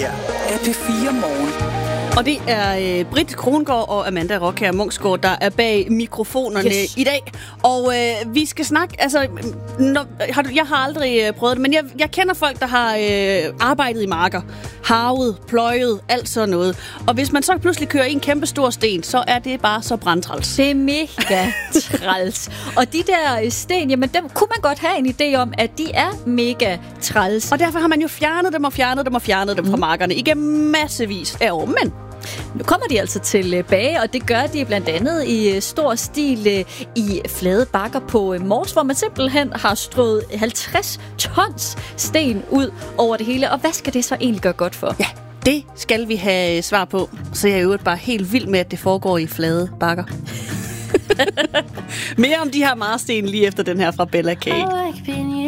her er P4 Morgen. Og det er Britt Krongård og Amanda Rockher Munksgaard, der er bag mikrofonerne i dag. Og vi skal snakke, altså, jeg har aldrig prøvet det, men jeg kender folk, der har arbejdet i marker, harvet, pløjet, alt sådan noget. Og hvis man så pludselig kører i en kæmpe stor sten, så er det bare så brandtræls. Det er mega træls. Og de der sten, jamen dem kunne man godt have en idé om, at de er mega træls. Og derfor har man jo fjernet dem fra markerne igennem massevis af år. Men nu kommer de altså tilbage, og det gør de blandt andet i stor stil i flade bakker på Mors, hvor man simpelthen har strøget 50 tons sten ud over det hele. Og hvad skal det så egentlig gøre godt for? Ja, det skal vi have svar på. Så jeg er jo bare helt vild med, at det foregår i flade bakker. Mere om de her marsten lige efter den her fra Bella K.